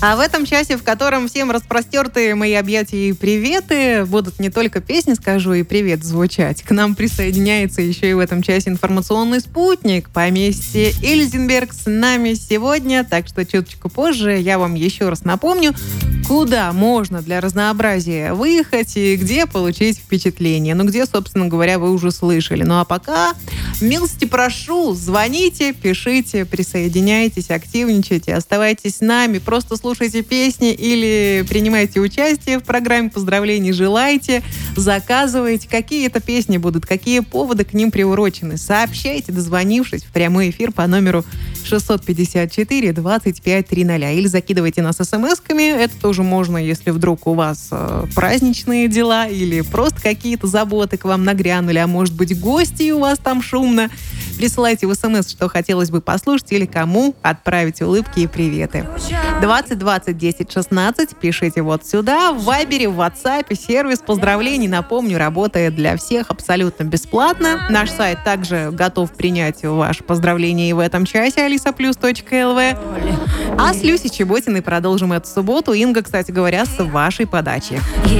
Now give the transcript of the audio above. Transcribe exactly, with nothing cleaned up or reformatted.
А в этом часе, в котором всем распростерты мои объятия и приветы, будут не только песни «Скажу» и «Привет» звучать. К нам присоединяется еще и в этом часе информационный спутник. Поместье Эльзенберг с нами сегодня, так что чуточку позже я вам еще раз напомню, куда можно для разнообразия выехать и где получить впечатление. Ну, где, собственно говоря, вы уже слышали. Ну, а пока милости прошу, звоните, пишите, присоединяйтесь, активничайте, оставайтесь с нами, просто слушайте песни или принимайте участие в программе поздравлений, желайте, заказывайте. Какие это песни будут, какие поводы к ним приурочены. Сообщайте, дозвонившись в прямой эфир по номеру шестьсот пятьдесят четыре двадцать пять триста. Или закидывайте нас смс-ками. Это тоже можно, если вдруг у вас э, праздничные дела или просто какие-то заботы к вам нагрянули, а может быть гости у вас там шумно. Присылайте в смс, что хотелось бы послушать или кому отправить улыбки и приветы. двадцать двадцать десять шестнадцать. Пишите вот сюда. В Вайбере, в WhatsApp сервис поздравлений, напомню, работает для всех абсолютно бесплатно. Наш сайт также готов принять ваше поздравление и в этом часе. алиса плюс точка эл ви. А с Люсей Чеботиной продолжим эту субботу. Инга, кстати говоря, с вашей подачи.